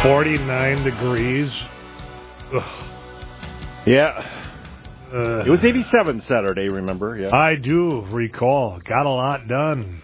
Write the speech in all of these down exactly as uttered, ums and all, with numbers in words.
forty-nine degrees. Ugh. Yeah. Uh, it was eighty-seven Saturday, remember? Yeah. I do recall. Got a lot done.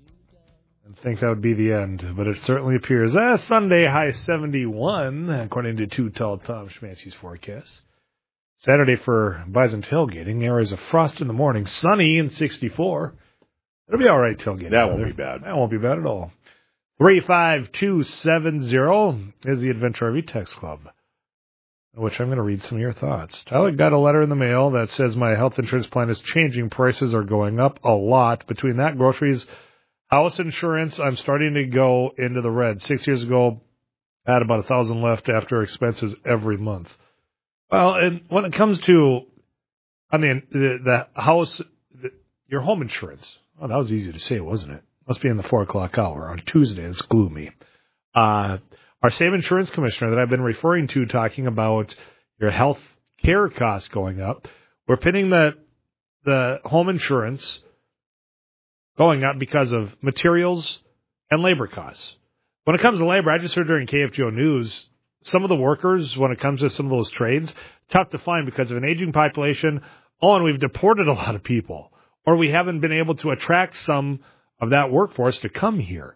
I think that would be the end, but it certainly appears. Uh, Sunday, high seventy-one, according to Too Tall Tom Schmancy's forecast. Saturday for Bison tailgating. Areas of frost in the morning. Sunny and sixty-four. It'll be all right tailgating. That won't be bad. That won't be bad at all. three five two seven zero is the Adventure R V Text Club, which I'm going to read some of your thoughts. Tyler got a letter in the mail that says my health insurance plan is changing. Prices are going up a lot. Between that, groceries, house insurance, I'm starting to go into the red. Six years ago, I had about a thousand left after expenses every month. Well, and when it comes to, I mean, the, the house, the, your home insurance, oh, that was easy to say, wasn't it? Must be in the four o'clock hour. On Tuesday, it's gloomy. Uh, our same insurance commissioner that I've been referring to talking about your health care costs going up, we're pinning the, the home insurance going up because of materials and labor costs. When it comes to labor, I just heard during K F G O News, some of the workers, when it comes to some of those trades, tough to find because of an aging population. Oh, and we've deported a lot of people, or we haven't been able to attract some of that workforce to come here.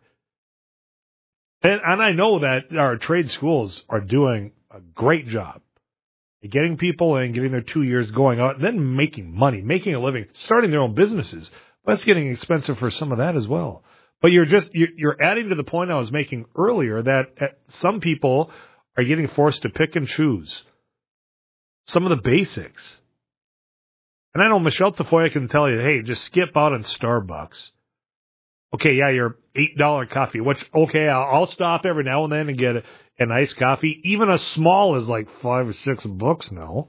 And, and I know that our trade schools are doing a great job getting people in, getting their two years going out, and then making money, making a living, starting their own businesses. That's getting expensive for some of that as well. But you're just you're adding to the point I was making earlier that some people are getting forced to pick and choose some of the basics. And I know Michelle Tafoya can tell you, hey, just skip out on Starbucks. Okay, yeah, your eight dollar coffee, which, okay, I'll, I'll stop every now and then and get a, a nice coffee. Even a small is like five or six bucks now.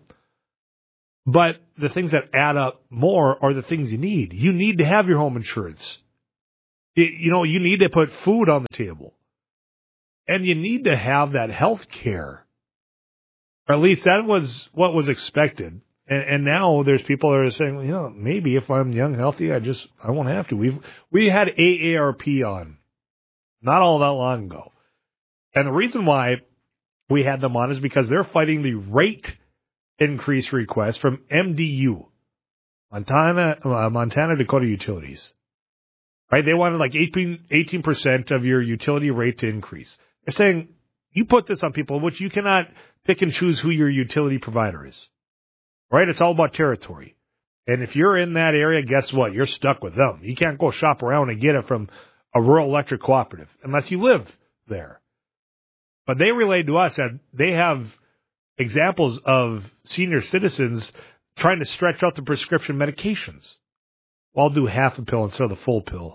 But the things that add up more are the things you need. You need to have your home insurance. You, you know, you need to put food on the table. And you need to have that health care. Or at least that was what was expected. And, and now there's people that are saying, you know, maybe if I'm young, healthy, I just, I won't have to. We've, we had A A R P on not all that long ago. And the reason why we had them on is because they're fighting the rate increase request from M D U, Montana, uh, Montana Dakota Utilities. Right? They wanted like eighteen percent of your utility rate to increase. They're saying, you put this on people, which you cannot pick and choose who your utility provider is. Right? It's all about territory. And if you're in that area, guess what? You're stuck with them. You can't go shop around and get it from a rural electric cooperative unless you live there. But they relayed to us that they have examples of senior citizens trying to stretch out the prescription medications. Well, I'll do half a pill instead of the full pill.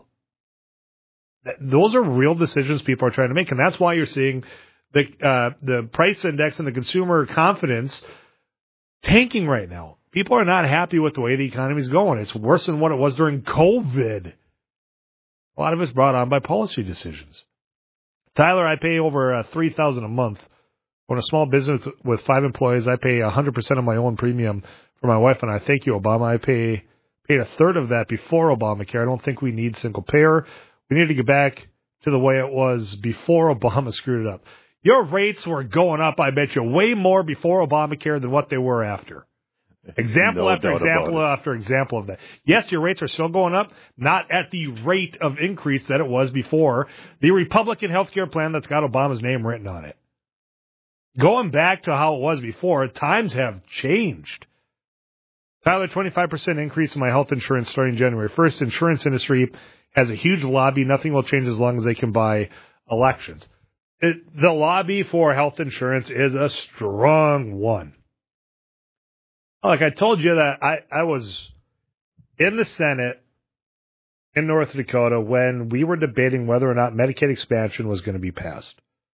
Those are real decisions people are trying to make, and that's why you're seeing the uh, the price index and the consumer confidence tanking right now. People are not happy with the way the economy is going. It's worse than what it was during COVID. A lot of it's brought on by policy decisions. Tyler, I pay over uh, three thousand dollars a month. When a small business with five employees, I pay one hundred percent of my own premium for my wife and I. Thank you, Obama. I pay paid a third of that before Obamacare. I don't think we need single payer. We need to get back to the way it was before Obama screwed it up. Your rates were going up, I bet you, way more before Obamacare than what they were after. Example no after example after example of that. Yes, your rates are still going up, not at the rate of increase that it was before the Republican health care plan that's got Obama's name written on it. Going back to how it was before, times have changed. Tyler, twenty-five percent increase in my health insurance starting January first. Insurance industry has a huge lobby. Nothing will change as long as they can buy elections. It, the lobby for health insurance is a strong one. Like I told you that I, I was in the Senate in North Dakota when we were debating whether or not Medicaid expansion was going to be passed.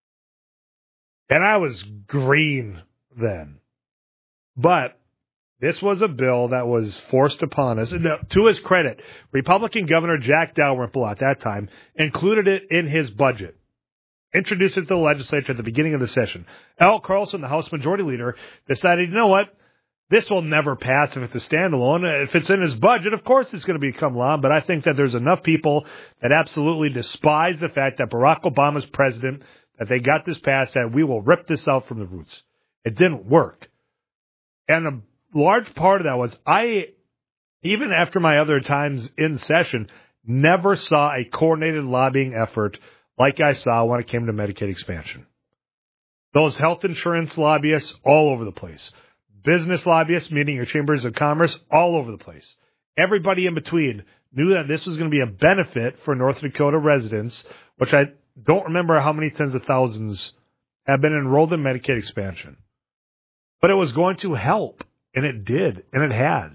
And I was green then. But this was a bill that was forced upon us. And to his credit, Republican Governor Jack Dalrymple at that time included it in his budget. Introduced it to the legislature at the beginning of the session. Al Carlson, the House Majority Leader, decided, you know what? This will never pass if it's a standalone. If it's in his budget, of course it's going to become law. But I think that there's enough people that absolutely despise the fact that Barack Obama's president that they got this passed that we will rip this out from the roots. It didn't work. And a large part of that was I, even after my other times in session, never saw a coordinated lobbying effort like I saw when it came to Medicaid expansion. Those health insurance lobbyists all over the place. Business lobbyists, meaning your chambers of commerce, all over the place. Everybody in between knew that this was going to be a benefit for North Dakota residents, which I don't remember how many tens of thousands have been enrolled in Medicaid expansion. But it was going to help, and it did, and it has.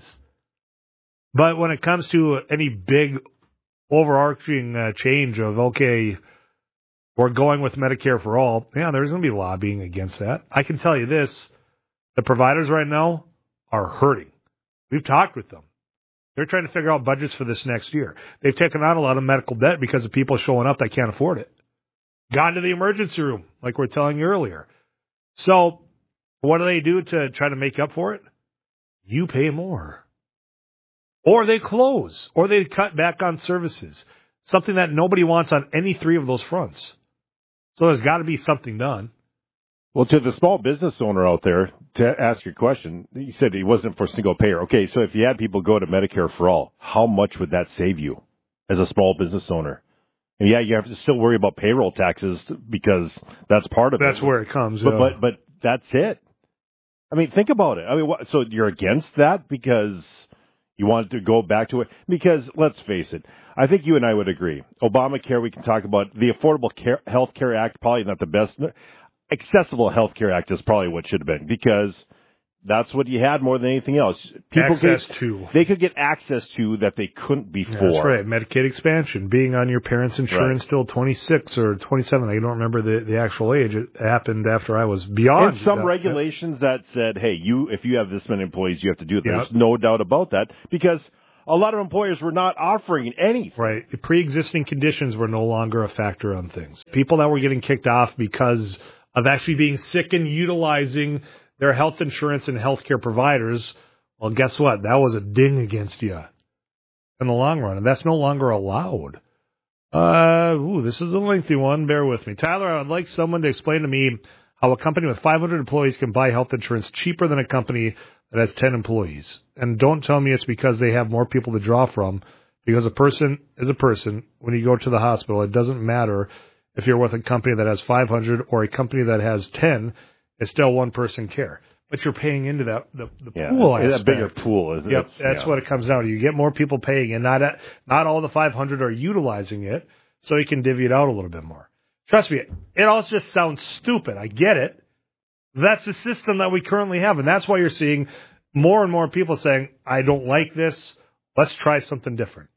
But when it comes to any big overarching uh, change of, okay, we're going with Medicare for all, yeah, there's going to be lobbying against that. I can tell you this, the providers right now are hurting. We've talked with them. They're trying to figure out budgets for this next year. They've taken on a lot of medical debt because of people showing up that can't afford it. Gone to the emergency room, like we we're telling you earlier. So what do they do to try to make up for it? You pay more. Or they close, or they cut back on services, something that nobody wants on any three of those fronts. So there's got to be something done. Well, to the small business owner out there, to ask your question, you said it wasn't for single payer. Okay, so if you had people go to Medicare for all, how much would that save you as a small business owner? And yeah, you have to still worry about payroll taxes because that's part of that's it. That's where it comes. But, yeah. but but that's it. I mean, think about it. I mean, what, so you're against that because you want to go back to it? Because let's face it, I think you and I would agree. Obamacare, we can talk about. The Affordable Care, Health Care Act, probably not the best. Accessible Health Care Act is probably what should have been because that's what you had more than anything else. People access could, to. They could get access to that they couldn't before. Yeah, that's right. Medicaid expansion, being on your parents' insurance right. till twenty-six or twenty-seven. I don't remember the, the actual age. It happened after I was beyond. And some that, regulations that said, hey, you if you have this many employees, you have to do it. There's yep. no doubt about that because a lot of employers were not offering anything. Right. The pre-existing conditions were no longer a factor on things. People that were getting kicked off because of actually being sick and utilizing their health insurance and healthcare providers, well, guess what? That was a ding against you in the long run, and that's no longer allowed. Uh, ooh, this is a lengthy one. Bear with me. Tyler, I would like someone to explain to me how a company with five hundred employees can buy health insurance cheaper than a company that has ten employees. And don't tell me it's because they have more people to draw from, because a person is a person. When you go to the hospital, it doesn't matter if you're with a company that has five hundred or a company that has ten, it's still one person care. But you're paying into that the, the yeah, pool it's aspect. a bigger pool. Isn't yep, it? that's yeah. what it comes down to. You get more people paying, and not at, not all the five hundred are utilizing it, so you can divvy it out a little bit more. Trust me, it all just sounds stupid. I get it. That's the system that we currently have, and that's why you're seeing more and more people saying, I don't like this. Let's try something different.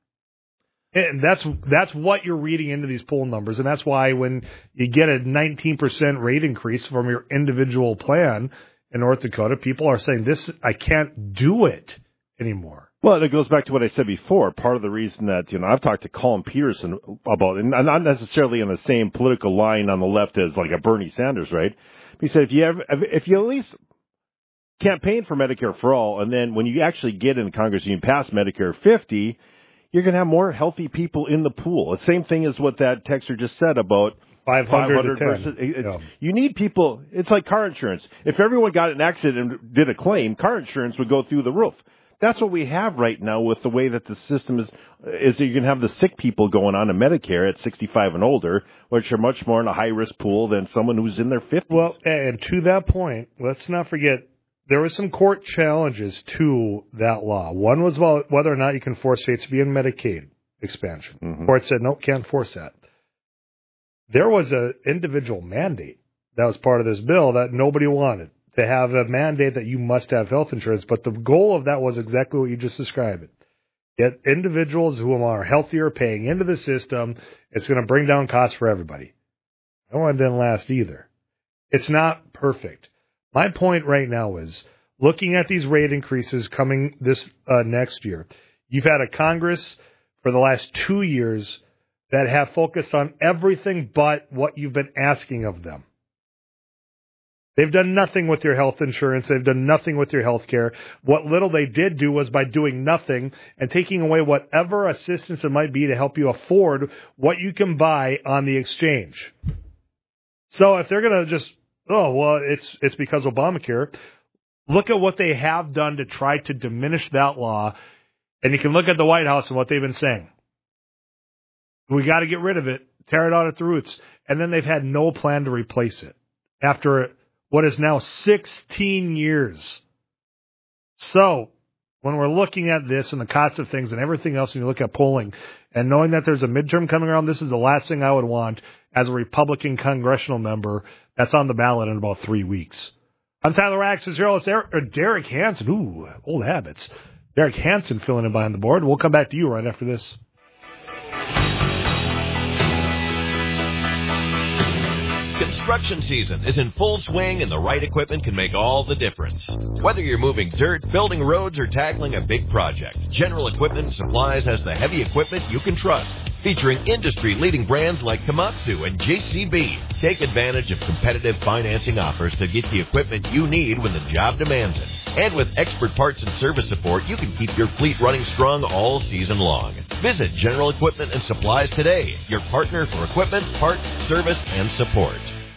And that's that's what you're reading into these poll numbers, and that's why when you get a nineteen percent rate increase from your individual plan in North Dakota, people are saying, "This I can't do it anymore." Well, it goes back to what I said before. Part of the reason that you know I've talked to Colin Peterson about, and not necessarily on the same political line on the left as like a Bernie Sanders, right? He said if you ever, if you at least campaign for Medicare for all, and then when you actually get in Congress, you can pass Medicare fifty. You're going to have more healthy people in the pool. The same thing as what that texter just said about five hundred, five hundred versus. It's, yeah. You need people. It's like car insurance. If everyone got in an accident and did a claim, car insurance would go through the roof. That's what we have right now with the way that the system is. Is that you can have the sick people going on to Medicare at sixty-five and older, which are much more in a high risk pool than someone who's in their fifties. Well, and to that point, let's not forget. There were some court challenges to that law. One was about whether or not you can force states to be in Medicaid expansion. Mm-hmm. Court said, no, can't force that. There was an individual mandate that was part of this bill that nobody wanted, to have a mandate that you must have health insurance. But the goal of that was exactly what you just described. Get individuals who are healthier paying into the system. It's going to bring down costs for everybody. That one didn't last either. It's not perfect. My point right now is, looking at these rate increases coming this uh, next year, you've had a Congress for the last two years that have focused on everything but what you've been asking of them. They've done nothing with your health insurance. They've done nothing with your health care. What little they did do was by doing nothing and taking away whatever assistance it might be to help you afford what you can buy on the exchange. So if they're going to just, oh, well, it's it's because Obamacare, look at what they have done to try to diminish that law. And you can look at the White House and what they've been saying. We got to get rid of it, tear it out at the roots. And then they've had no plan to replace it after what is now sixteen years. So when we're looking at this and the cost of things and everything else, and you look at polling and knowing that there's a midterm coming around, this is the last thing I would want as a Republican congressional member that's on the ballot in about three weeks. I'm Tyler Axis, here with Derek Hansen. Ooh, old habits. Derek Hansen filling in behind the board. We'll come back to you right after this. Construction season is in full swing, and the right equipment can make all the difference. Whether you're moving dirt, building roads, or tackling a big project, General Equipment and Supplies has the heavy equipment you can trust. Featuring industry-leading brands like Komatsu and J C B. Take advantage of competitive financing offers to get the equipment you need when the job demands it. And with expert parts and service support, you can keep your fleet running strong all season long. Visit General Equipment and Supplies today, your partner for equipment, parts, service, and support.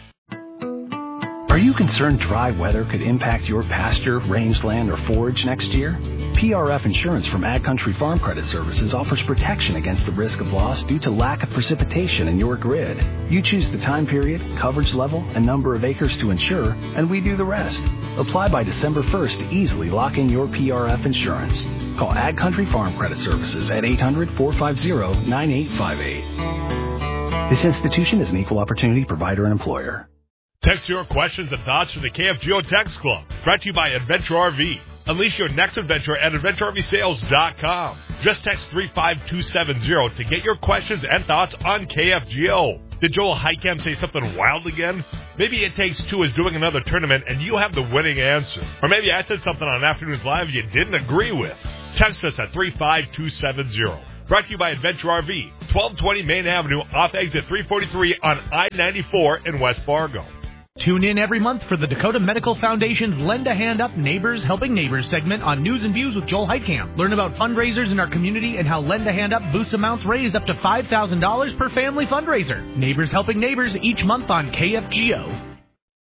Are you concerned dry weather could impact your pasture, rangeland, or forage next year? P R F Insurance from Ag Country Farm Credit Services offers protection against the risk of loss due to lack of precipitation in your grid. You choose the time period, coverage level, and number of acres to insure, and we do the rest. Apply by December first to easily lock in your P R F insurance. Call Ag Country Farm Credit Services at eight hundred, four five zero, nine eight five eight. This institution is an equal opportunity provider and employer. Text your questions and thoughts to the K F G O Text Club, brought to you by Adventure R V. Unleash your next adventure at adventure r v sales dot com. Just text three five two seven zero to get your questions and thoughts on K F G O. Did Joel Heitkamp say something wild again? Maybe It Takes Two is doing another tournament and you have the winning answer. Or maybe I said something on Afternoons Live you didn't agree with. Text us at three five two seven zero. Brought to you by Adventure R V, twelve twenty Main Avenue off exit three forty-three on I ninety-four in West Fargo. Tune in every month for the Dakota Medical Foundation's Lend a Hand Up Neighbors Helping Neighbors segment on News and Views with Joel Heitkamp. Learn about fundraisers in our community and how Lend a Hand Up boosts amounts raised up to five thousand dollars per family fundraiser. Neighbors Helping Neighbors each month on K F G O.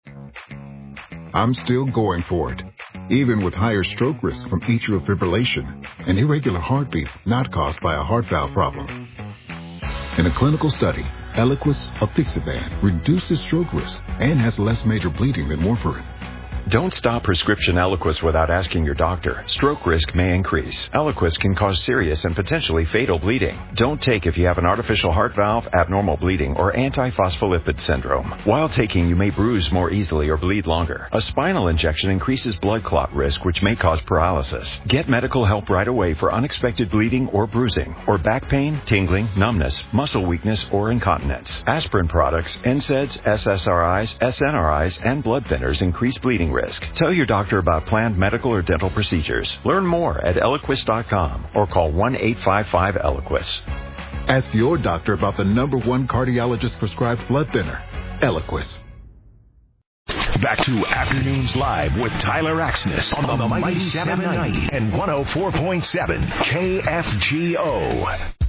I'm still going for it, even with higher stroke risk from atrial fibrillation, an irregular heartbeat not caused by a heart valve problem. In a clinical study, Eliquis apixaban reduces stroke risk and has less major bleeding than warfarin. Don't stop prescription Eliquis without asking your doctor. Stroke risk may increase. Eliquis can cause serious and potentially fatal bleeding. Don't take if you have an artificial heart valve, abnormal bleeding, or antiphospholipid syndrome. While taking, you may bruise more easily or bleed longer. A spinal injection increases blood clot risk, which may cause paralysis. Get medical help right away for unexpected bleeding or bruising, or back pain, tingling, numbness, muscle weakness, or incontinence. Aspirin products, N SAIDs, S S R Is, S N R Is, and blood thinners increase bleeding risk. Tell your doctor about planned medical or dental procedures. Learn more at Eliquis dot com or call one eight five five Eliquis. Ask your doctor about the number one cardiologist prescribed blood thinner, Eliquis. Back to Afternoons Live with Tyler Axness on the Mighty seven ninety and one oh four point seven K F G O.